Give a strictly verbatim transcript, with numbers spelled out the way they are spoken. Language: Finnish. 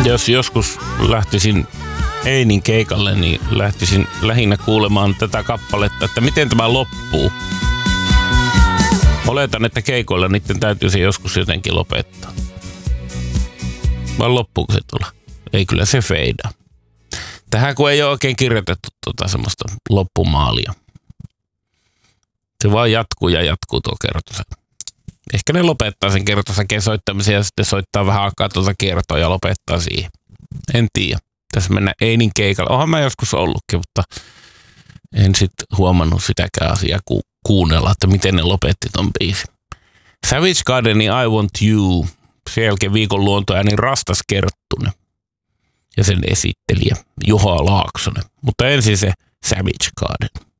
Jos joskus lähtisin Einin keikalle, niin lähtisin lähinnä kuulemaan tätä kappaletta, että miten tämä loppuu. Oletan, että keikoilla niiden täytyisi joskus jotenkin lopettaa. Vai loppuuko se tulla? Ei, kyllä se feidaa. Tähän kun ei ole oikein kirjoitettu tuota semmoista loppumaalia. Se vaan jatkuu ja jatkuu tuo kertosäke. Ehkä ne lopettaa sen kertosäkeen soittamisen ja sitten soittaa vähän aikaa tuota kiertoa ja lopettaa siihen. En tiedä. Tässä mennään Einin keikalle. Oonhan mä joskus ollutkin, mutta en sitten huomannut sitäkään asiaa ku- kuunnella, että miten ne lopetti ton biisin. Savage Gardenin I Want You. Sen jälkeen viikon luontoääni Rastas Kerttunen. Ja sen esittelijä Juha Laaksonen. Mutta ensin se Savage Garden.